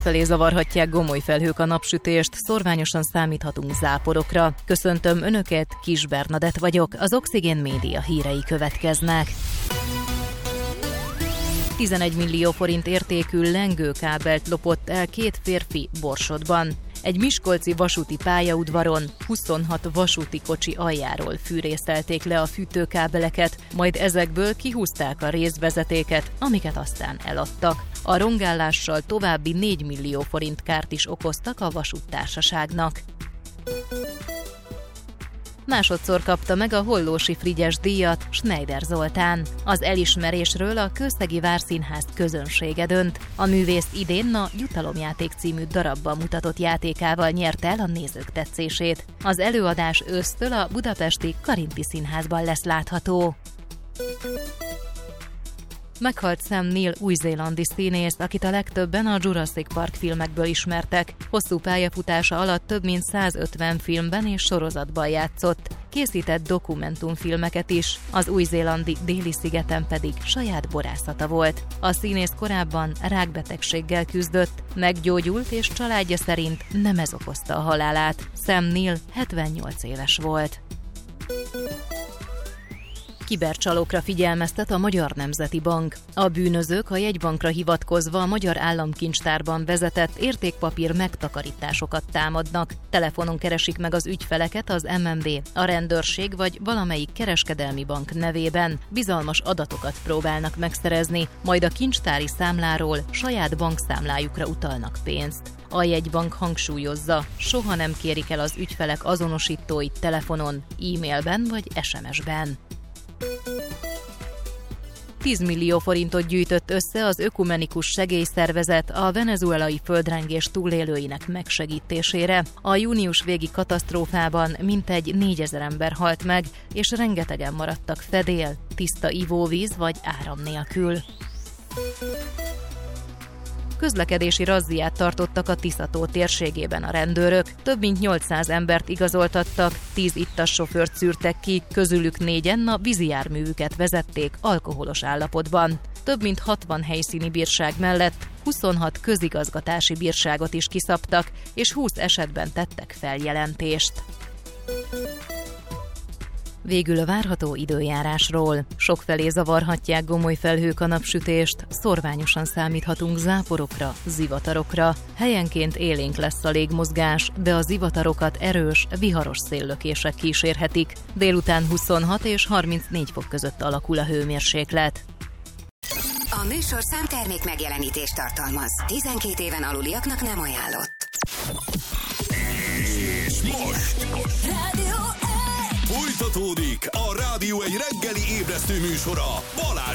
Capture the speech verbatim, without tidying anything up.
Sokfelé zavarhatják gomoly felhők a napsütést, szorványosan számíthatunk záporokra. Köszöntöm Önöket, Kis Bernadett vagyok, az Oxigén Média hírei következnek. tizenegy millió forint értékű lengőkábelt lopott el két férfi Borsodban. Egy miskolci vasúti pályaudvaron huszonhat vasúti kocsi aljáról fűrészelték le a fűtőkábeleket, majd ezekből kihúzták a részvezetéket, amiket aztán eladtak. A rongálással további négy millió forint kárt is okoztak a vasúttársaságnak. Másodszor kapta meg a Hollósi Frigyes díjat Schneider Zoltán. Az elismerésről a Kőszegi Várszínház közönsége dönt. A művész idén a Jutalomjáték című darabban mutatott játékával nyerte el a nézők tetszését. Az előadás ősztől a budapesti Karinti Színházban lesz látható. Meghalt Sam Neill új-zélandi színész, akit a legtöbben a Jurassic Park filmekből ismertek. Hosszú pályafutása alatt több mint százötven filmben és sorozatban játszott. Készített dokumentumfilmeket is, az új-zélandi Déli-szigeten pedig saját borászata volt. A színész korábban rákbetegséggel küzdött, meggyógyult és családja szerint nem ez okozta a halálát. Sam Neill hetvennyolc éves volt. Kibercsalókra figyelmeztet a Magyar Nemzeti Bank. A bűnözők a jegybankra hivatkozva a Magyar Államkincstárban vezetett értékpapír megtakarításokat támadnak. Telefonon keresik meg az ügyfeleket az em en bé, a rendőrség vagy valamelyik kereskedelmi bank nevében. Bizalmas adatokat próbálnak megszerezni, majd a kincstári számláról saját bankszámlájukra utalnak pénzt. A jegybank hangsúlyozza, soha nem kérik el az ügyfelek azonosítóit telefonon, e-mailben vagy es em es-ben. tíz millió forintot gyűjtött össze az Ökumenikus Segélyszervezet a venezuelai földrengés túlélőinek megsegítésére. A június végi katasztrófában mintegy négyezer ember halt meg, és rengetegen maradtak fedél, tiszta ivóvíz vagy áram nélkül. Közlekedési razziát tartottak a Tisza-tó térségében a rendőrök. Több mint nyolcszáz embert igazoltattak, tíz ittas sofőrt szűrtek ki, közülük négyen a vízi járművüket vezették alkoholos állapotban. Több mint hatvan helyszíni bírság mellett huszonhat közigazgatási bírságot is kiszabtak, és húsz esetben tettek feljelentést. Végül a várható időjárásról. Sokfelé zavarhatják gomoly felhők a napsütést, szorványosan számíthatunk záporokra, zivatarokra. Helyenként élénk lesz a légmozgás, de a zivatarokat erős, viharos széllökések kísérhetik. Délután huszonhat és harmincnégy fok között alakul a hőmérséklet. A műsor számtermék megjelenítést tartalmaz. tizenkét éven aluliaknak nem ajánlott. És most! Rádió! Folytatódik a Rádió egy reggeli ébresztő műsora Balázs